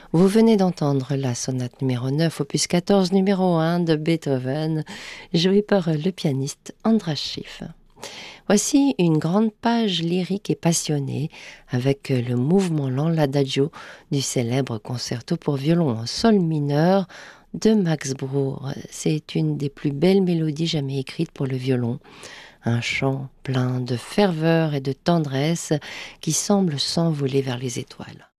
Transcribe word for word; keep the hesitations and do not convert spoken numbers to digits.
Vous venez d'entendre la sonate numéro neuf, opus quatorze, numéro un de Beethoven, jouée par le pianiste Andras Schiff. Voici une grande page lyrique et passionnée avec le mouvement lent, l'adagio du célèbre concerto pour violon en sol mineur de Max Bruch. C'est une des plus belles mélodies jamais écrites pour le violon. Un chant plein de ferveur et de tendresse qui semble s'envoler vers les étoiles.